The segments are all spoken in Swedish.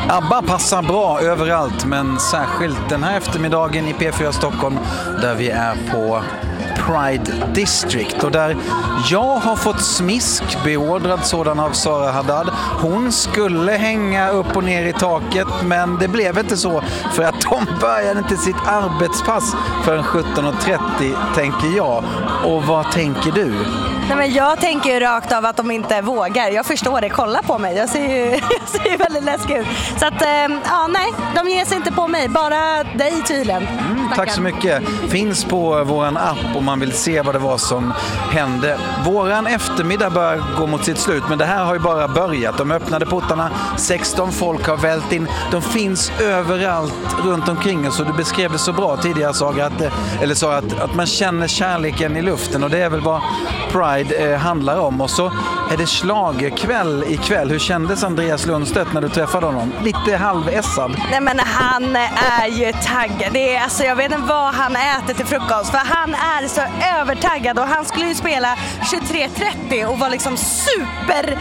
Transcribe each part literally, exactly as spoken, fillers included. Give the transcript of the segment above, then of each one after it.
ABBA passar bra överallt, men särskilt den här eftermiddagen i P fyra Stockholm där vi är på Pride District och där jag har fått smisk, beordrad sådan av Sara Haddad. Hon skulle hänga upp och ner i taket, men det blev inte så för att de började inte sitt arbetspass förrän sjutton trettio, tänker jag. Och vad tänker du? Nej, men jag tänker ju rakt av att de inte vågar. Jag förstår det, kolla på mig. Jag ser ju, jag ser ju väldigt läskig ut. Så att, ja nej, de ger sig inte på mig. Bara dig tydligen. Mm, tack så mycket. Finns på våran app om man vill se vad det var som hände. Våran eftermiddag börjar gå mot sitt slut, men det här har ju bara börjat. De öppnade portarna, sexton folk har vält in. De finns överallt runt omkring oss, och du beskrev det så bra tidigare, Saga, att, eller så att, att man känner kärleken i luften, och det är väl vad Pride eh, handlar om. Och så är det schlagerkväll ikväll. Hur kändes Andreas Lundstedt när du träffade honom? Lite halv-essad. Nej, men han är ju taggad. Det är, alltså, jag vet inte vad han äter till frukost, för han är så övertaggad, och han skulle ju spela tjugotre trettio och var liksom super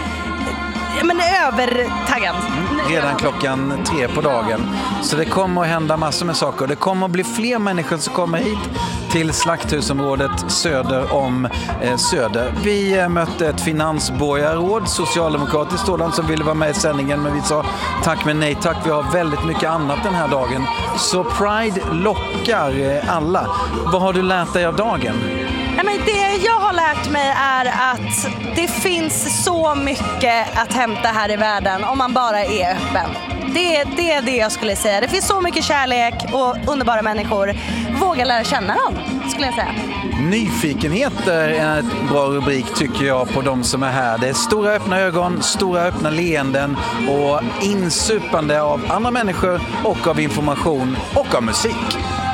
men övertaggad. Mm, redan klockan tre på dagen. Så det kommer att hända massor med saker. Det kommer att bli fler människor som kommer hit till Slakthusområdet söder om eh, Söder. Vi eh, mötte ett finansborgarråd, socialdemokratiskt sådant, som ville vara med i sändningen, men vi sa tack men nej tack, vi har väldigt mycket annat den här dagen. Så Pride lockar eh, alla. Vad har du lärt dig av dagen? Ja, men det jag har lärt mig är att det finns så mycket att hämta här i världen om man bara är öppen. Det, det är det jag skulle säga. Det finns så mycket kärlek och underbara människor. Våga lära känna dem, skulle jag säga. Nyfikenhet är en bra rubrik, tycker jag, på de som är här. Det är stora öppna ögon, stora öppna leenden och insupande av andra människor och av information och av musik.